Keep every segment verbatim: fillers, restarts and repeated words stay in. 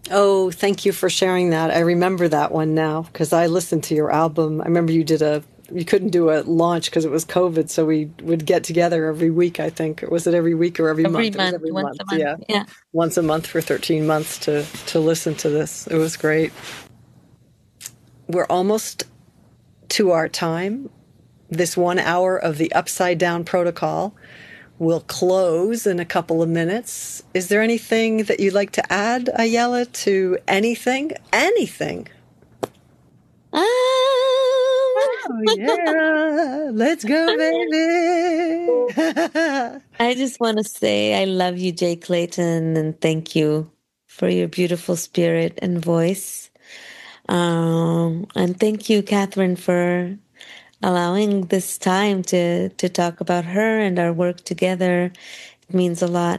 Oh, thank you for sharing that. I remember that one now because I listened to your album. I remember you did a, you couldn't do a launch because it was COVID, so we would get together every week, I think. Was it every week or every Every month? It was month, every once month, a month. yeah. Yeah. Once a month for thirteen months to to listen to this. It was great. We're almost to our time. This one hour of the Upside Down Protocol will close in a couple of minutes. Is there anything that you'd like to add, Ayala, to anything? Anything? Oh, yeah. Let's go, baby. I just want to say I love you, Jay Clayton, and thank you for your beautiful spirit and voice. Um, and thank you, Catherine, for allowing this time to to talk about her and our work together. It means a lot.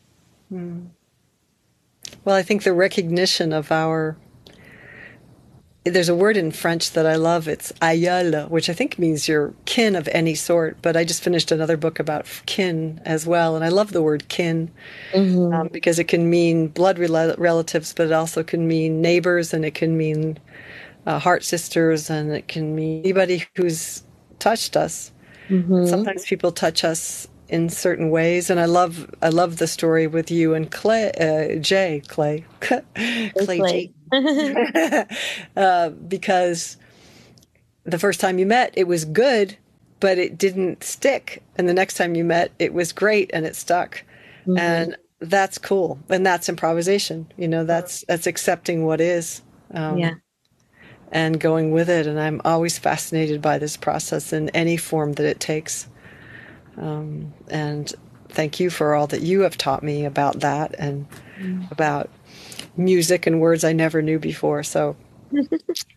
Well, I think the recognition of our there's a word in French that I love. It's aïeul, which I think means your kin of any sort. But I just finished another book about kin as well. And I love the word kin Hmm. um, because it can mean blood rel- relatives, but it also can mean neighbors and it can mean uh, heart sisters and it can mean anybody who's touched us. Hmm. Sometimes people touch us in certain ways, and I love I love the story with you and Clay, uh, Jay Clay, Clay Clay. G, uh, because the first time you met, it was good, but it didn't stick, and the next time you met, it was great and it stuck, Hmm. and that's cool, and that's improvisation. You know, that's that's accepting what is. Yeah. Um, and going with it. And I'm always fascinated by this process in any form that it takes. Um, and thank you for all that you have taught me about that and about music and words I never knew before. So